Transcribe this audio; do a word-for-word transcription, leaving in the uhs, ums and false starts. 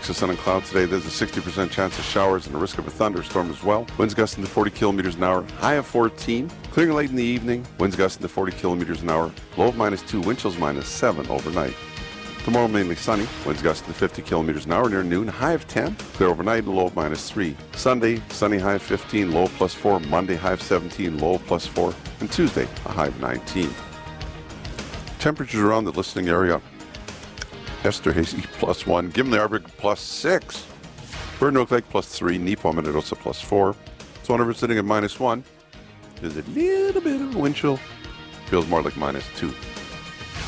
of sun and cloud today. There's a sixty percent chance of showers and a risk of a thunderstorm as well. Winds gusting to forty kilometers an hour, high of fourteen. Clearing late in the evening, winds gusting to forty kilometers an hour, low of minus two, wind chills minus seven overnight. Tomorrow mainly sunny, winds gusting to fifty kilometers an hour near noon, high of ten. Clear overnight and low of minus three. Sunday, sunny, high of fifteen, low of plus four. Monday, high of seventeen, low of plus four. And Tuesday, a high of nineteen. Temperatures around the listening area. Esterhazy plus one, Gimli Arbor plus six. Burton Oak Lake plus three, Neepawa Minnedosa plus four. So whenever sitting at minus one, there's a little bit of a wind chill. Feels more like minus two.